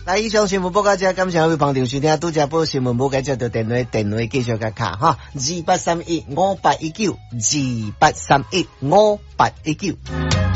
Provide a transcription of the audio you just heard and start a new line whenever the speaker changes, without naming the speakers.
来，以上新闻报告者，感谢各位旁听收听，拄则报新闻报告者就电话继续甲卡哈，28315819，28315819。